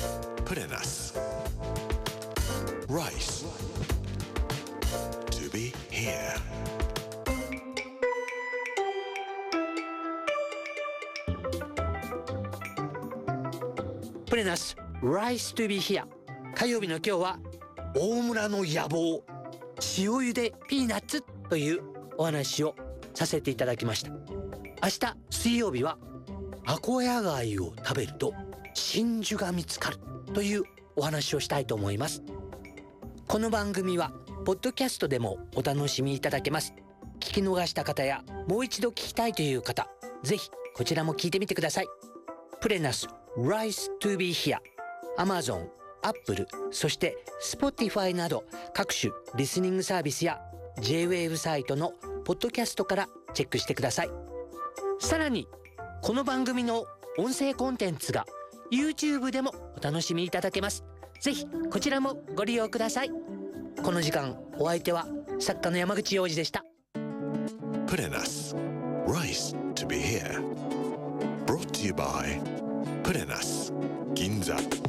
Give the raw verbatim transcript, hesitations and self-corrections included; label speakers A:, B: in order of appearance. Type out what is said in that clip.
A: Put in us Rice to be here.
B: Put in us Rice to be here。火曜日の今日は大村の野望、塩茹でピーナッツというお話をさせていただきました。明日水曜日はアコヤ貝を食べると真珠が見つかるというお話をしたいと思います。この番組はポッドキャストでもお楽しみいただけます。聞き逃した方やもう一度聞きたいという方、ぜひこちらも聞いてみてください。プレナス Rice to be here、Amazon、Apple、そして Spotify など各種リスニングサービスや ジェイウェーブ サイトのポッドキャストからチェックしてください。さらにこの番組の音声コンテンツが YouTube でもお楽しみいただけます。ぜひこちらもご利用ください。この時間お相手は作家の山口洋二でした。
A: Put in us Rice to be here. Brought to you by Put in us 銀座